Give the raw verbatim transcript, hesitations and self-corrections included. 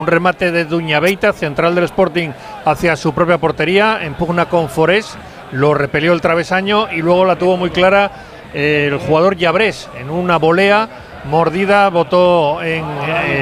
Un remate de Duñabeita, central del Sporting, hacia su propia portería, en pugna con Forés, lo repelió el travesaño y luego la tuvo muy clara eh, el jugador Llabrés, en una volea mordida, botó en... Eh,